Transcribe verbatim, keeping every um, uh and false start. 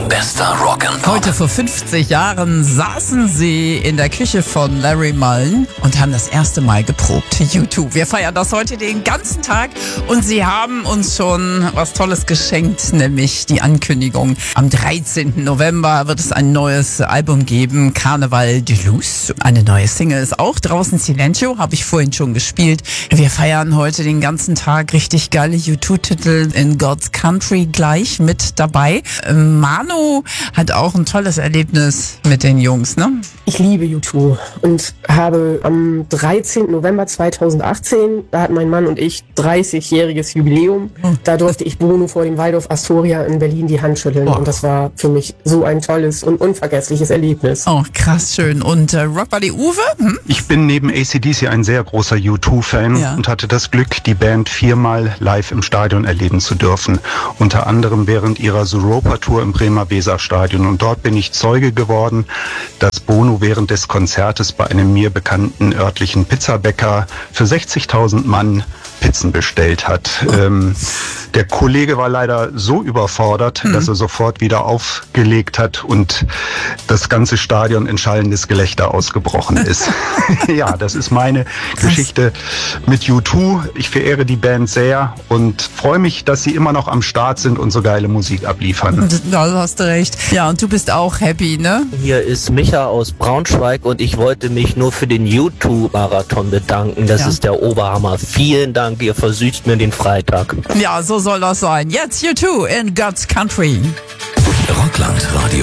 Bester Rock and Pop. Heute vor fünfzig Jahren saßen sie in der Küche von Larry Mullen und haben das erste Mal geprobt. U zwei. Wir feiern das heute den ganzen Tag und sie haben uns schon was Tolles geschenkt, nämlich die Ankündigung. Am dreizehnten November wird es ein neues Album geben, Carnaval de Luz. Eine neue Single ist auch draußen, Silencio, habe ich vorhin schon gespielt. Wir feiern heute den ganzen Tag richtig geile U zwei Titel in God's Country gleich mit dabei. Manu hat auch ein tolles Erlebnis mit den Jungs, ne? Ich liebe U zwei und habe am dreizehnten November zweitausendachtzehn, da hatten mein Mann und ich dreißigjähriges Jubiläum. Da durfte ich Bono vor dem Waldorf Astoria in Berlin die Hand schütteln. Oh. Und das war für mich so ein tolles und unvergessliches Erlebnis. Oh, krass schön. Und äh, Rockbuddy Uwe? Hm? Ich bin neben A C D C ein sehr großer U zwei Fan ja. und hatte das Glück, die Band viermal live im Stadion erleben zu dürfen. Unter anderem während ihrer Europa-Tour im Bremer Weserstadion. Und dort bin ich Zeuge geworden, dass Bono während des Konzertes bei einem mir bekannten örtlichen Pizzabäcker für sechzigtausend Mann Pizzen bestellt hat. Ähm, der Kollege war leider so überfordert, mhm. dass er sofort wieder aufgelegt hat und das ganze Stadion in schallendes Gelächter ausgebrochen ist. Ja, das ist meine Krass. Geschichte mit U zwei. Ich verehre die Band sehr und freue mich, dass sie immer noch am Start sind und so geile Musik abliefern. Ja, du hast recht. Ja, und du bist auch happy, ne? Hier ist Micha aus Braunschweig und ich wollte mich nur für den U zwei Marathon bedanken. Das ja. ist der Oberhammer. Vielen Dank, ihr versüßt mir den Freitag. Ja, so soll das sein. Jetzt U zwei in God's Country. Rockland Radio.